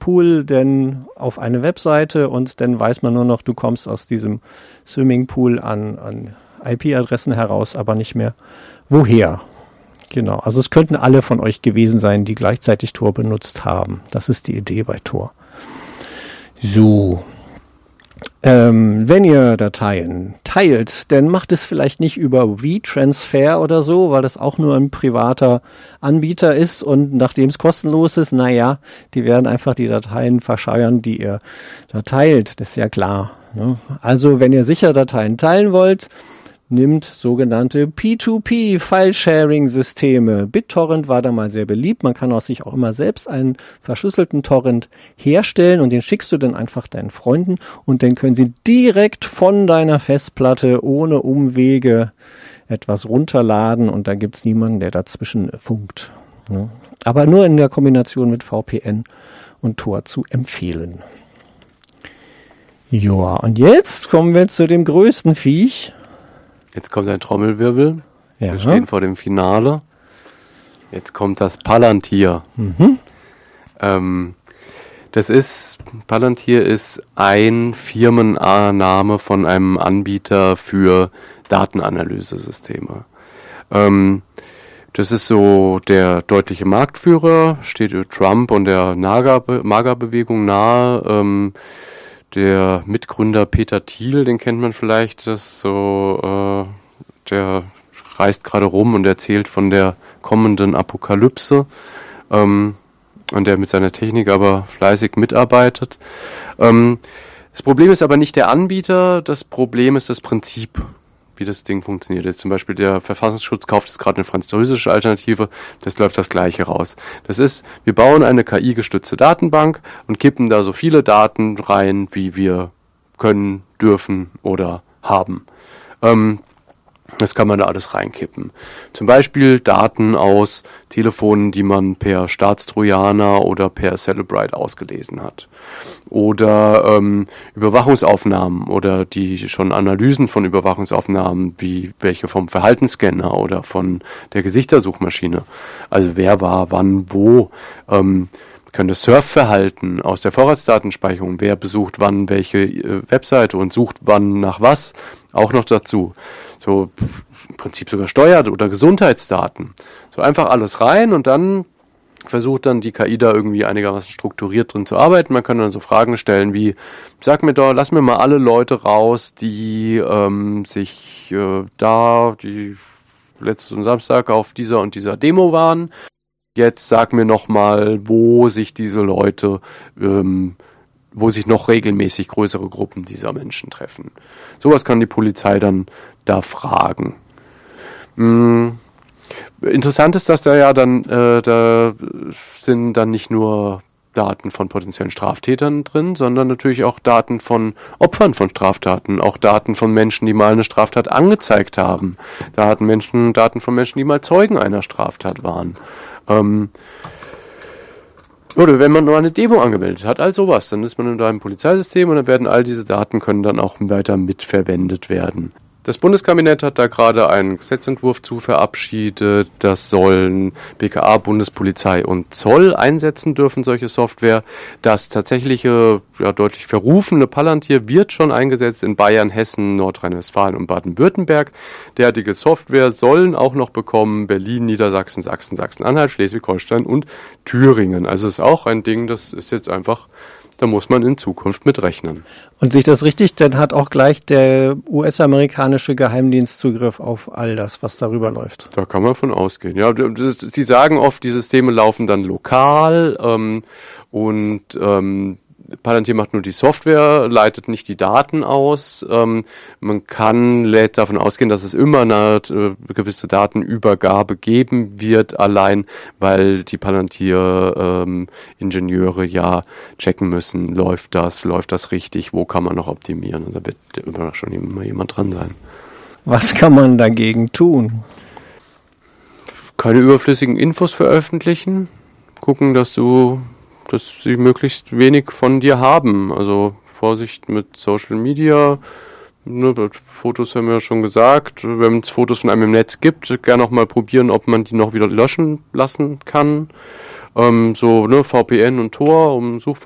Swimmingpool denn auf eine Webseite und dann weiß man nur noch, du kommst aus diesem Swimmingpool an IP-Adressen heraus, aber nicht mehr woher. Genau, also es könnten alle von euch gewesen sein, die gleichzeitig Tor benutzt haben. Das ist die Idee bei Tor. So. Wenn ihr Dateien teilt, dann macht es vielleicht nicht über WeTransfer oder so, weil das auch nur ein privater Anbieter ist und nachdem es kostenlos ist, naja, die werden einfach die Dateien verscheuern, die ihr da teilt. Das ist ja klar. Ne? Also wenn ihr sicher Dateien teilen wollt, nimmt sogenannte P2P-File-Sharing-Systeme. BitTorrent war da mal sehr beliebt. Man kann sich auch immer selbst einen verschlüsselten Torrent herstellen und den schickst du dann einfach deinen Freunden und dann können sie direkt von deiner Festplatte ohne Umwege etwas runterladen und da gibt's niemanden, der dazwischen funkt. Ne? Aber nur in der Kombination mit VPN und Tor zu empfehlen. Ja, und jetzt kommen wir zu dem größten Viech. Jetzt kommt ein Trommelwirbel. Ja. Wir stehen vor dem Finale. Jetzt kommt das Palantir. Palantir ist ein Firmenname von einem Anbieter für Datenanalyse-Systeme. Das ist so der deutliche Marktführer, steht Trump und der MAGA-Bewegung nahe. Der Mitgründer Peter Thiel, den kennt man vielleicht, der reist gerade rum und erzählt von der kommenden Apokalypse und der mit seiner Technik aber fleißig mitarbeitet. Das Problem ist aber nicht der Anbieter, das Problem ist das Prinzip, wie das Ding funktioniert. Jetzt zum Beispiel der Verfassungsschutz kauft jetzt gerade eine französische Alternative, das läuft das Gleiche raus. Das ist, wir bauen eine KI-gestützte Datenbank und kippen da so viele Daten rein, wie wir können, dürfen oder haben. Das kann man da alles reinkippen. Zum Beispiel Daten aus Telefonen, die man per Staatstrojaner oder per Celebrite ausgelesen hat. Oder Überwachungsaufnahmen oder die schon Analysen von Überwachungsaufnahmen, wie welche vom Verhaltensscanner oder von der Gesichtersuchmaschine. Also wer war, wann, wo. Können das Surfverhalten aus der Vorratsdatenspeicherung, wer besucht wann welche Webseite und sucht wann nach was, auch noch dazu. So im Prinzip sogar Steuer- oder Gesundheitsdaten. So einfach alles rein und dann versucht dann die KI da irgendwie einigermaßen strukturiert drin zu arbeiten. Man kann dann so Fragen stellen wie, lass mir mal alle Leute raus, die die letzten Samstag auf dieser und dieser Demo waren. Jetzt sag mir nochmal, wo sich noch regelmäßig größere Gruppen dieser Menschen treffen. Sowas kann die Polizei dann da fragen. Interessant ist, dass da sind dann nicht nur Daten von potenziellen Straftätern drin, sondern natürlich auch Daten von Opfern von Straftaten, auch Daten von Menschen, die mal eine Straftat angezeigt haben. Daten von Menschen, die mal Zeugen einer Straftat waren. Oder wenn man nur eine Demo angemeldet hat, all sowas, dann ist man in einem Polizeisystem und dann werden all diese Daten können dann auch weiter mitverwendet werden. Das Bundeskabinett hat da gerade einen Gesetzentwurf zu verabschiedet. Das sollen BKA, Bundespolizei und Zoll einsetzen dürfen, solche Software. Das tatsächliche, deutlich verrufene Palantir wird schon eingesetzt in Bayern, Hessen, Nordrhein-Westfalen und Baden-Württemberg. Derartige Software sollen auch noch bekommen Berlin, Niedersachsen, Sachsen, Sachsen-Anhalt, Schleswig-Holstein und Thüringen. Also ist auch ein Ding, das ist jetzt einfach... Da muss man in Zukunft mit rechnen. Und sehe ich das richtig, dann hat auch gleich der US-amerikanische Geheimdienst Zugriff auf all das, was darüber läuft. Da kann man von ausgehen. Ja, sie sagen oft, die Systeme laufen dann lokal Palantir macht nur die Software, leitet nicht die Daten aus. Man lädt davon ausgehen, dass es immer eine gewisse Datenübergabe geben wird, allein weil die Palantir-Ingenieure ja checken müssen, läuft das richtig, wo kann man noch optimieren. Und da wird immer schon immer jemand dran sein. Was kann man dagegen tun? Keine überflüssigen Infos veröffentlichen, gucken, dass sie möglichst wenig von dir haben. Also Vorsicht mit Social Media. Fotos haben wir ja schon gesagt. Wenn es Fotos von einem im Netz gibt, gerne auch mal probieren, ob man die noch wieder löschen lassen kann. VPN und Tor, um